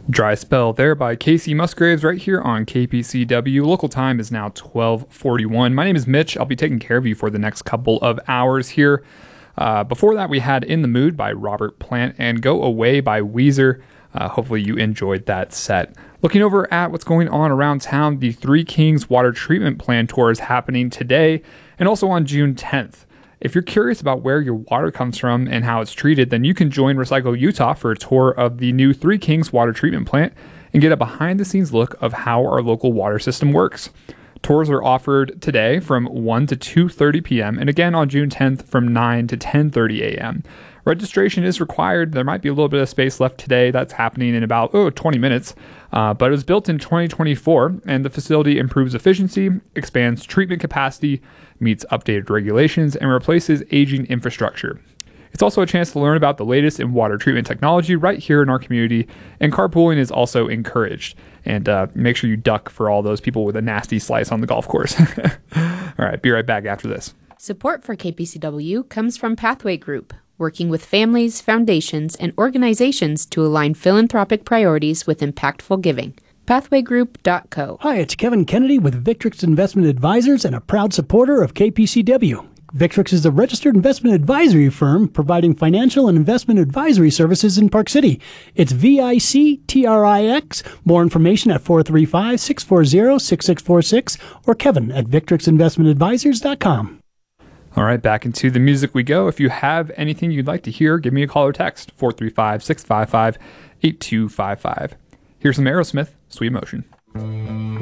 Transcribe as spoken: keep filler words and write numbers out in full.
Dry spell there by Casey Musgraves right here on K P C W. Local time is now twelve forty-one. My name is Mitch. I'll be taking care of you for the next couple of hours here. Uh, before that, we had In the Mood by Robert Plant and Go Away by Weezer. Uh, hopefully you enjoyed that set. Looking over at what's going on around town, the Three Kings Water Treatment Plant Tour is happening today and also on June tenth. If you're curious about where your water comes from and how it's treated, then you can join Recycle Utah for a tour of the new Three Kings Water Treatment Plant and get a behind-the-scenes look of how our local water system works. Tours are offered today from one to two thirty p.m. and again on June tenth from nine to ten thirty a.m. Registration is required. There might be a little bit of space left today. That's happening in about oh, twenty minutes. Uh, but it was built in twenty twenty-four, and the facility improves efficiency, expands treatment capacity, meets updated regulations, and replaces aging infrastructure. It's also a chance to learn about the latest in water treatment technology right here in our community, and carpooling is also encouraged. And uh, make sure you duck for all those people with a nasty slice on the golf course. All right, be right back after this. Support for K P C W comes from Pathway Group, working with families, foundations, and organizations to align philanthropic priorities with impactful giving. pathway group dot co. Hi, it's Kevin Kennedy with Victrix Investment Advisors and a proud supporter of K P C W. Victrix is a registered investment advisory firm providing financial and investment advisory services in Park City. It's V I C T R I X. More information at four three five, six four zero, six six four six or Kevin at victrix investment advisors dot com. All right, back into the music we go. If you have anything you'd like to hear, give me a call or text, four three five, six five five, eight two five five. Here's some Aerosmith, Sweet Motion.